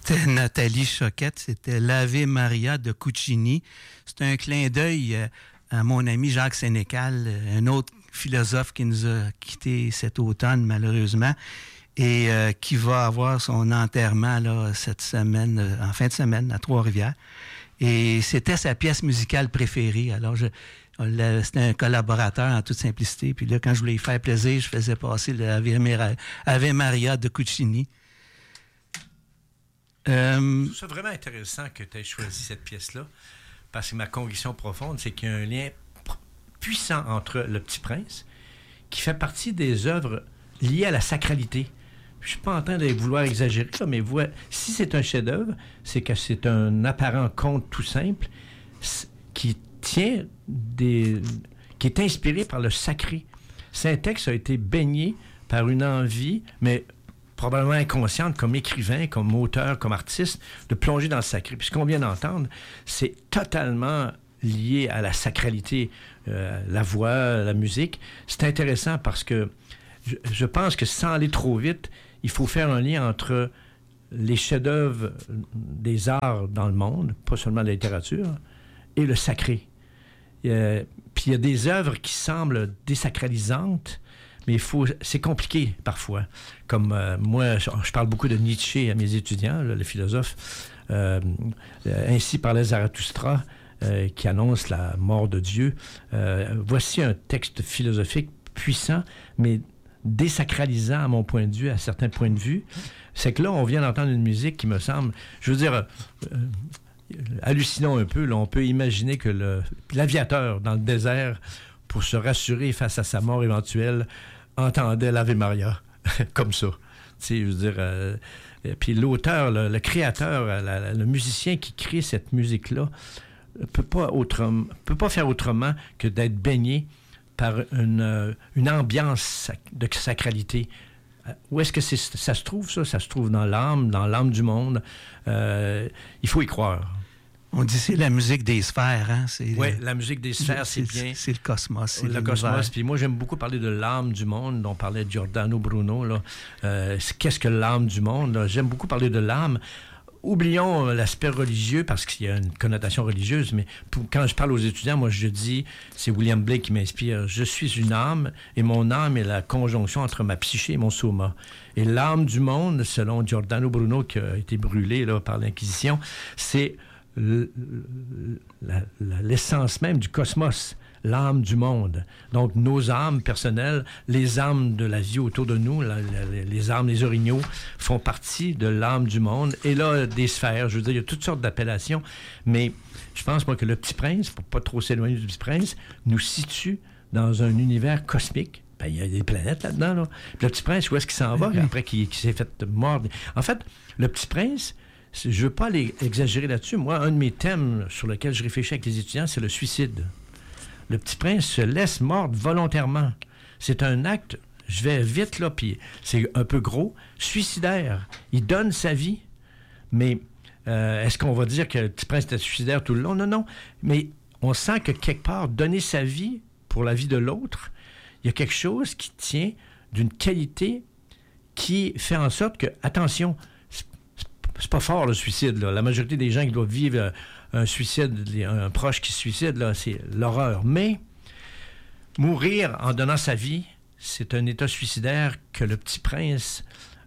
C'était Nathalie Choquette, c'était l'Ave Maria de Cuccini. C'est un clin d'œil à mon ami Jacques Sénécal, un autre philosophe qui nous a quittés cet automne, malheureusement, et qui va avoir son enterrement là, cette semaine, en fin de semaine, à Trois-Rivières. Et c'était sa pièce musicale préférée. Alors, c'était un collaborateur en toute simplicité. Puis là, quand je voulais lui faire plaisir, je faisais passer l'Ave Maria de Cuccini. Je trouve ça vraiment intéressant que tu aies choisi cette pièce-là, parce que ma conviction profonde, c'est qu'il y a un lien puissant entre Le Petit Prince, qui fait partie des œuvres liées à la sacralité. Je ne suis pas en train de vouloir exagérer, là, mais si c'est un chef-d'œuvre, c'est que c'est un apparent conte tout simple qui tient qui est inspiré par le sacré. Saint-Ex a été baigné par une envie, mais probablement inconsciente, comme écrivain, comme auteur, comme artiste, de plonger dans le sacré. Puis ce qu'on vient d'entendre, c'est totalement lié à la sacralité, la voix, la musique. C'est intéressant parce que je pense que sans aller trop vite, il faut faire un lien entre les chefs-d'œuvre des arts dans le monde, pas seulement la littérature, et le sacré. Puis il y a des œuvres qui semblent désacralisantes, mais c'est compliqué parfois. Comme moi, je parle beaucoup de Nietzsche à mes étudiants, le philosophe. Ainsi parlait Zarathustra, qui annonce la mort de Dieu. Voici un texte philosophique puissant, mais désacralisant à mon point de vue, à certains points de vue. C'est que là, on vient d'entendre une musique qui me semble, je veux dire, hallucinons un peu, là, on peut imaginer que l'aviateur dans le désert, pour se rassurer face à sa mort éventuelle, entendait l'Ave Maria, comme ça. Tu sais, je veux dire... puis l'auteur, le créateur, le musicien qui crée cette musique-là, peut pas faire autrement que d'être baigné par une ambiance de sacralité. Où est-ce que ça se trouve, ça? Ça se trouve dans l'âme du monde. Il faut y croire. On dit c'est la musique des sphères, hein? Oui, la musique des sphères, c'est bien. C'est le cosmos. C'est le cosmos. Puis moi, j'aime beaucoup parler de l'âme du monde, dont parlait Giordano Bruno. Là. Qu'est-ce que l'âme du monde? Là? J'aime beaucoup parler de l'âme. Oublions l'aspect religieux, parce qu'il y a une connotation religieuse, mais quand je parle aux étudiants, moi, je dis, c'est William Blake qui m'inspire, je suis une âme, et mon âme est la conjonction entre ma psyché et mon soma. Et l'âme du monde, selon Giordano Bruno, qui a été brûlé là, par l'Inquisition, c'est l'essence même du cosmos, l'âme du monde. Donc, nos âmes personnelles, les âmes de la vie autour de nous, les âmes, les orignaux, font partie de l'âme du monde. Et là, des sphères, je veux dire, il y a toutes sortes d'appellations, mais je pense, moi, que le Petit Prince, pour pas trop s'éloigner du Petit Prince, nous situe dans un univers cosmique. Ben, il y a des planètes là-dedans, là. Puis le Petit Prince, où est-ce qu'il s'en va, après qu'il s'est fait mordre? En fait, le Petit Prince, je ne veux pas exagérer là-dessus. Moi, un de mes thèmes sur lequel je réfléchis avec les étudiants, c'est le suicide. Le Petit Prince se laisse mordre volontairement. C'est un acte, je vais vite là, puis c'est un peu gros, suicidaire. Il donne sa vie. Mais est-ce qu'on va dire que le Petit Prince était suicidaire tout le long? Non, non. Mais on sent que quelque part, donner sa vie pour la vie de l'autre, il y a quelque chose qui tient d'une qualité qui fait en sorte que, attention, c'est pas fort le suicide, là. La majorité des gens qui doivent vivre un suicide, un proche qui se suicide, là, c'est l'horreur. Mais mourir en donnant sa vie, c'est un état suicidaire que le Petit Prince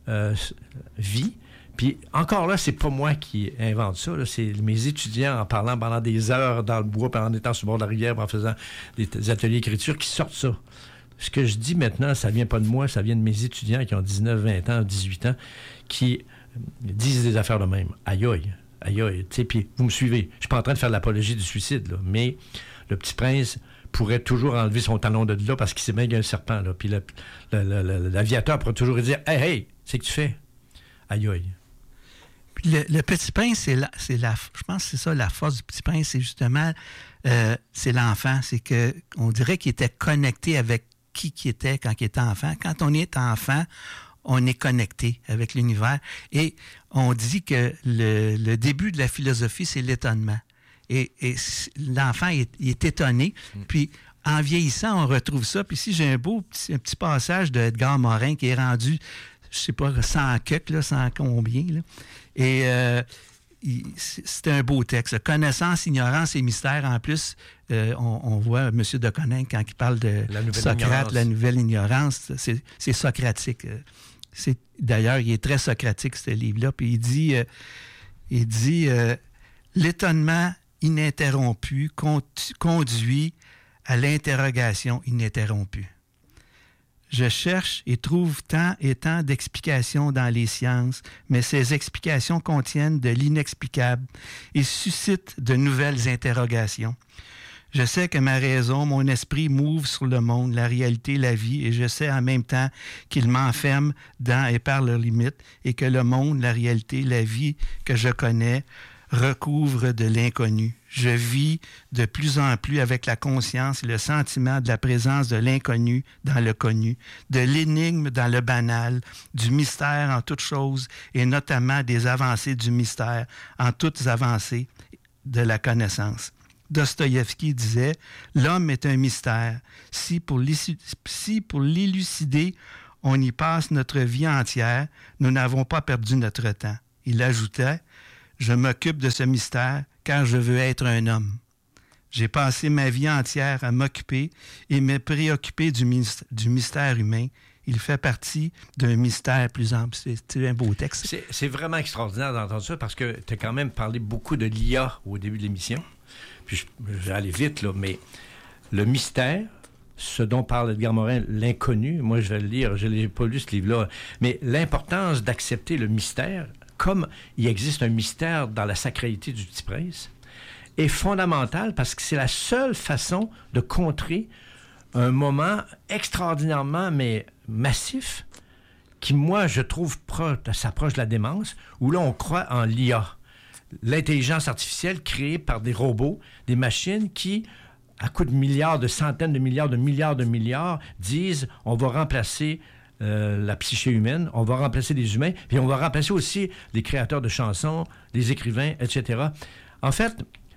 vit. Puis encore là, c'est pas moi qui invente ça, là, c'est mes étudiants en parlant pendant des heures dans le bois, en étant sur le bord de la rivière, en faisant des ateliers d'écriture qui sortent ça. Ce que je dis maintenant, ça vient pas de moi, ça vient de mes étudiants qui ont 19, 20 ans, 18 ans, qui disent des affaires de même. Aïe aïe, aïe aïe. Tu sais, puis vous me suivez. Je suis pas en train de faire l'apologie du suicide, là, mais le Petit Prince pourrait toujours enlever son talon de là parce qu'il sait bien qu'il y a un serpent, là. Puis l'aviateur pourrait toujours dire « Hey, hey, c'est que tu fais? » Aïe aïe. Puis le Petit Prince, je pense que c'est ça, la force du Petit Prince, c'est justement, c'est l'enfant. C'est que on dirait qu'il était connecté avec qui était quand il était enfant. Quand on est enfant, on est connecté avec l'univers. Et on dit que le début de la philosophie, c'est l'étonnement. Et l'enfant, il est étonné. Puis, en vieillissant, on retrouve ça. Puis ici, j'ai un petit passage d'Edgar Morin qui est rendu je sais pas, 100 quelques, là, 100 combien. Là. Et c'était un beau texte. Connaissance, ignorance et mystère. En plus, on voit M. de Coninck quand il parle de Socrate, la nouvelle ignorance. C'est socratique. D'ailleurs, il est très socratique, ce livre-là. Puis il dit l'étonnement ininterrompu conduit à l'interrogation ininterrompue. Je cherche et trouve tant et tant d'explications dans les sciences, mais ces explications contiennent de l'inexplicable et suscitent de nouvelles interrogations. Je sais que ma raison, mon esprit m'ouvre sur le monde, la réalité, la vie, et je sais en même temps qu'il m'enferme dans et par leurs limites, et que le monde, la réalité, la vie que je connais recouvre de l'inconnu. Je vis de plus en plus avec la conscience et le sentiment de la présence de l'inconnu dans le connu, de l'énigme dans le banal, du mystère en toutes choses et notamment des avancées du mystère en toutes avancées de la connaissance. Dostoïevski disait « L'homme est un mystère. Si pour l'élucider, on y passe notre vie entière, nous n'avons pas perdu notre temps. » Il ajoutait « Je m'occupe de ce mystère car je veux être un homme. J'ai passé ma vie entière à m'occuper et me préoccuper du mystère humain. Il fait partie d'un mystère plus ample. » C'est un beau texte. C'est vraiment extraordinaire d'entendre ça parce que tu as quand même parlé beaucoup de l'IA au début de l'émission. Puis je vais aller vite, là, mais le mystère, ce dont parle Edgar Morin, l'inconnu, moi je vais le lire, je n'ai pas lu ce livre-là, mais l'importance d'accepter le mystère, comme il existe un mystère dans la sacralité du Petit Prince, est fondamentale parce que c'est la seule façon de contrer un moment extraordinairement, mais massif, qui, moi, je trouve s'approche de la démence, où là, on croit en l'IA. L'intelligence artificielle créée par des robots, des machines qui, à coups de milliards, de centaines de milliards, disent on va remplacer la psyché humaine, on va remplacer les humains, puis on va remplacer aussi les créateurs de chansons, les écrivains, etc. En fait,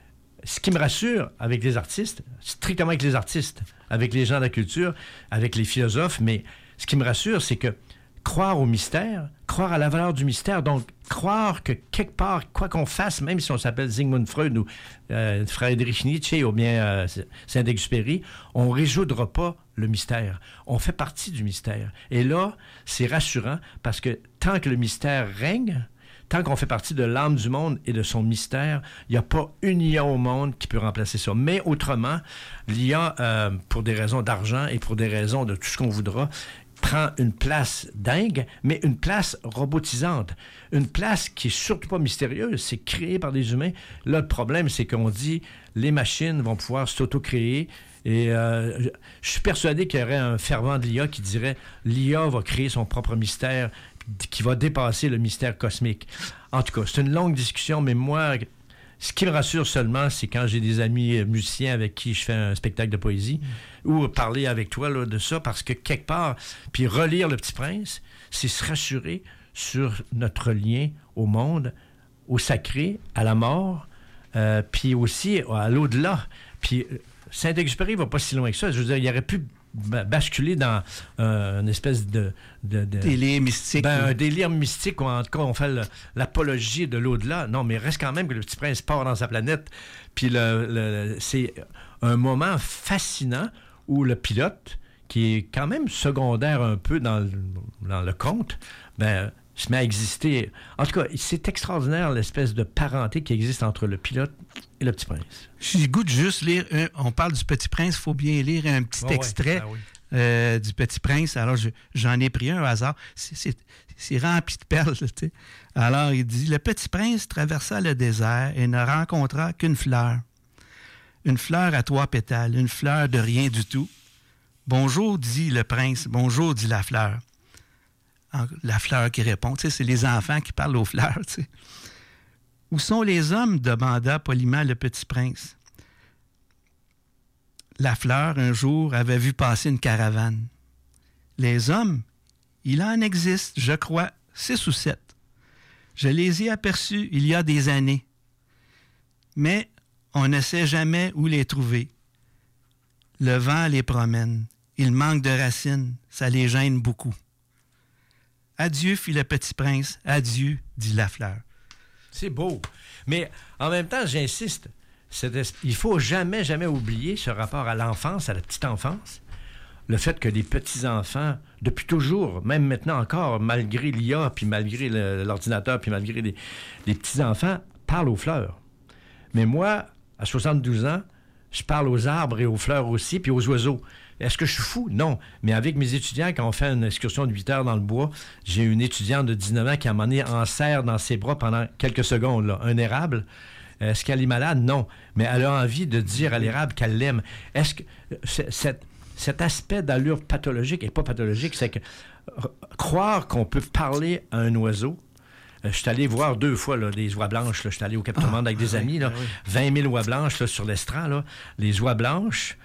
ce qui me rassure avec les artistes, strictement avec les artistes, avec les gens de la culture, avec les philosophes, mais ce qui me rassure, c'est que croire au mystère, croire à la valeur du mystère, donc croire que quelque part, quoi qu'on fasse, même si on s'appelle Sigmund Freud ou Friedrich Nietzsche ou bien Saint-Exupéry, on ne résoudra pas le mystère. On fait partie du mystère. Et là, c'est rassurant parce que tant que le mystère règne, tant qu'on fait partie de l'âme du monde et de son mystère, il n'y a pas une IA au monde qui peut remplacer ça. Mais autrement, l'IA, pour des raisons d'argent et pour des raisons de tout ce qu'on voudra, prend une place dingue, mais une place robotisante. Une place qui est surtout pas mystérieuse, c'est créé par des humains. Là, le problème, c'est qu'on dit les machines vont pouvoir s'auto-créer. Et je suis persuadé qu'il y aurait un fervent de l'IA qui dirait l'IA va créer son propre mystère qui va dépasser le mystère cosmique. En tout cas, c'est une longue discussion, mais moi, ce qui me rassure seulement, c'est quand j'ai des amis musiciens avec qui je fais un spectacle de poésie ou parler avec toi là, de ça, parce que quelque part, puis relire Le Petit Prince, c'est se rassurer sur notre lien au monde, au sacré, à la mort, puis aussi à l'au-delà. Puis Saint-Exupéry ne va pas si loin que ça. Je veux dire, il aurait pu basculer dans une espèce de délire mystique. Un délire mystique, où en tout cas on fait l'apologie de l'au-delà. Non, mais reste quand même que le Petit Prince part dans sa planète. Puis c'est un moment fascinant où le pilote, qui est quand même secondaire un peu dans le conte, se met à exister. En tout cas, c'est extraordinaire l'espèce de parenté qui existe entre le pilote et le Petit Prince. J'ai le goût de juste lire, on parle du Petit Prince, il faut bien lire un petit extrait du Petit Prince. Alors, j'en ai pris un au hasard. C'est rempli de perles. Tu sais. Alors, il dit, le Petit Prince traversa le désert et ne rencontra qu'une fleur. Une fleur à 3 pétales, une fleur de rien du tout. Bonjour, dit le prince. Bonjour, dit la fleur. La fleur qui répond. Tu sais, c'est les enfants qui parlent aux fleurs. Tu sais. Où sont les hommes? Demanda poliment le Petit Prince. La fleur, un jour, avait vu passer une caravane. Les hommes, il en existe, je crois, 6 ou 7. Je les ai aperçus il y a des années. Mais on ne sait jamais où les trouver. Le vent les promène. Ils manquent de racines. Ça les gêne beaucoup. Adieu, fit le petit prince. Adieu, dit la fleur. C'est beau. Mais en même temps, j'insiste, il faut jamais, jamais oublier ce rapport à l'enfance, à la petite enfance. Le fait que les petits-enfants, depuis toujours, même maintenant encore, malgré l'IA, puis malgré l'ordinateur, puis malgré les petits-enfants, parlent aux fleurs. Mais moi, à 72 ans, je parle aux arbres et aux fleurs aussi, puis aux oiseaux. Est-ce que je suis fou? Non. Mais avec mes étudiants, quand on fait une excursion de 8 heures dans le bois, j'ai une étudiante de 19 ans qui, à un moment donné, en serre dans ses bras pendant quelques secondes, là, un érable. Est-ce qu'elle est malade? Non. Mais elle a envie de dire à l'érable qu'elle l'aime. Est-ce que cet aspect d'allure pathologique et pas pathologique, c'est que croire qu'on peut parler à un oiseau. Je suis allé voir 2 fois là, des oies blanches. Là. Je suis allé au Cap-Tourmente avec des amis. Là, 20 000 oies blanches là, sur l'estran. Là. Les oies blanches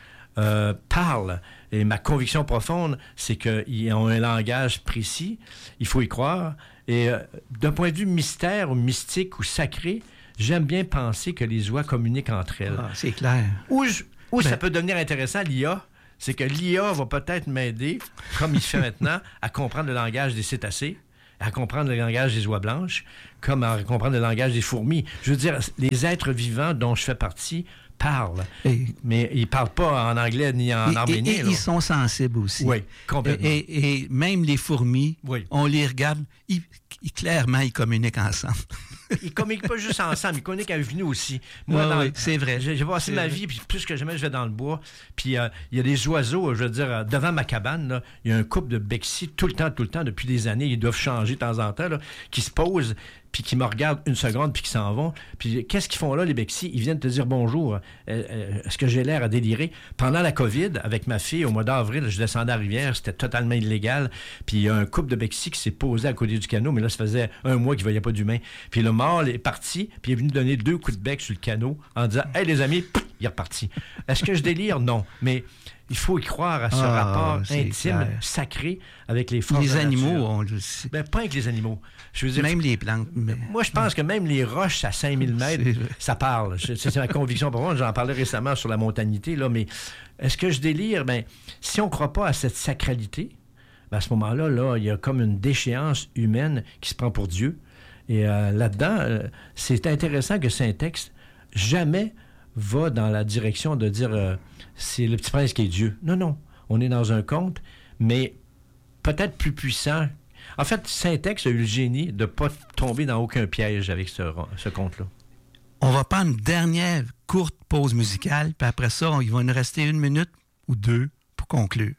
parlent. Et ma conviction profonde, c'est qu'ils ont un langage précis. Il faut y croire. Et d'un point de vue mystère ou mystique ou sacré, j'aime bien penser que les oies communiquent entre elles. Ah, c'est clair. Où ça peut devenir intéressant, l'IA, c'est que l'IA va peut-être m'aider, comme il fait maintenant, à comprendre le langage des cétacés, à comprendre le langage des oies blanches, comme à comprendre le langage des fourmis. Je veux dire, les êtres vivants dont je fais partie parlent, mais ils ne parlent pas en anglais ni en arménien. Et ils sont sensibles aussi. Oui, complètement. Et même les fourmis, on les regarde, clairement, ils communiquent ensemble. Ils communiquent pas juste ensemble, ils communiquent avec nous aussi. Moi, c'est vrai. J'ai passé ma vie, puis plus que jamais, je vais dans le bois. Puis il y a des oiseaux, je veux dire, devant ma cabane, là, il y a un couple de bexis tout le temps, depuis des années. Ils doivent changer de temps en temps, là, qui se posent, puis qui me regardent une seconde, puis qui s'en vont. Puis qu'est-ce qu'ils font là, les bexis? Ils viennent te dire bonjour. Est-ce que j'ai l'air à délirer? Pendant la COVID, avec ma fille, au mois d'avril, je descendais à la rivière, c'était totalement illégal. Puis il y a un couple de bexis qui s'est posé à côté du canot, mais là, ça faisait 1 mois qu'il ne voyait pas d'humain. Puis le mâle est parti, puis il est venu donner 2 coups de bec sur le canot en disant « Hey, les amis! » Il est reparti. Est-ce que je délire? Non. Mais il faut y croire à ce rapport intime, clair, sacré avec les forces. Les animaux, on le sait. Ben, pas avec les animaux. Je veux dire, même les plantes. Mais... Moi, je pense que même les roches à 5000 mètres, ça parle. C'est ma conviction pour moi. J'en parlais récemment sur la montanité, là, mais est-ce que je délire? Ben, si on ne croit pas à cette sacralité, ben à ce moment-là, là, il y a comme une déchéance humaine qui se prend pour Dieu. Et là-dedans, c'est intéressant que Saint-Texte jamais va dans la direction de dire c'est le petit prince qui est Dieu. Non, non. On est dans un conte, mais peut-être plus puissant. En fait, Saint-Texte a eu le génie de ne pas tomber dans aucun piège avec ce conte-là. On va prendre une dernière courte pause musicale, puis après ça, il va nous rester 1 minute ou 2 pour conclure.